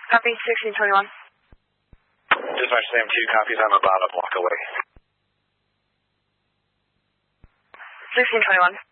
Copy, 1621. Dispatch Sam 2 copies. I'm about a block away. 1621.